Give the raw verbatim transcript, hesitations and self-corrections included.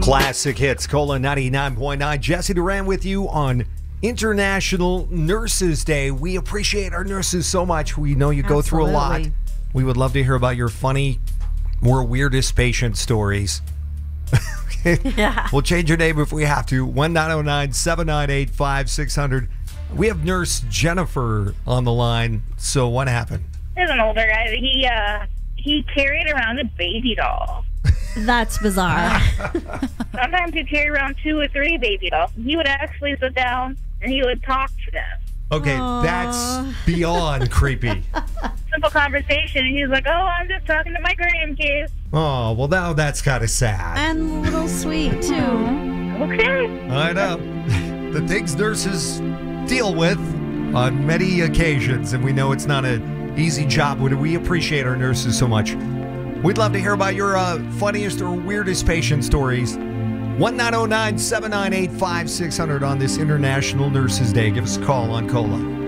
Classic hits, Cola ninety-nine point nine. Jesse Duran with you on International Nurses Day. We appreciate our nurses so much. We know you go Absolutely. through a lot. We would love to hear about your funny or weirdest patient stories. Yeah. We'll change your name if we have to. one nine zero nine, seven nine eight, five six zero zero. We have Nurse Jennifer on the line. So what happened? There's an older guy. He uh, he carried around a baby doll. That's bizarre. Sometimes he'd carry around two or three baby dolls. He would actually sit down and he would talk to them. Okay, Aww. that's beyond creepy. Simple conversation. And he was like, oh, I'm just talking to my grandkids. Oh, well, now that's kind of sad. And a little sweet, too. Okay. I know. The things nurses deal with on many occasions, and we know it's not an easy job. We appreciate our nurses so much. We'd love to hear about your uh, funniest or weirdest patient stories. one nine zero nine, seven nine eight, five six zero zero on this International Nurses Day. Give us a call on Cola.